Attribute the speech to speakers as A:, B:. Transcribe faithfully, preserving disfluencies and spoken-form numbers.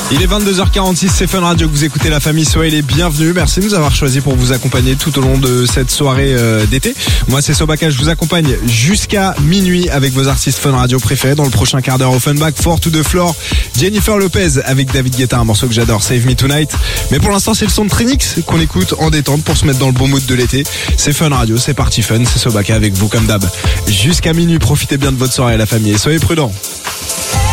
A: Il est vingt-deux heures quarante-six, c'est Fun Radio que vous écoutez, la famille. Soyez les bienvenus. Merci de nous avoir choisi pour vous accompagner tout au long de cette soirée euh, d'été. Moi, c'est Sobaka, je vous accompagne jusqu'à minuit avec vos artistes Fun Radio préférés. Dans le prochain quart d'heure au Funback, Four to the Floor, Jennifer Lopez avec David Guetta, un morceau que j'adore, Save Me Tonight. Mais pour l'instant, c'est le son de Trinix qu'on écoute en détente pour se mettre dans le bon mood de l'été. C'est Fun Radio, c'est parti fun, c'est Sobaka avec vous comme d'hab. Jusqu'à minuit, profitez bien de votre soirée, la famille, et soyez prudents.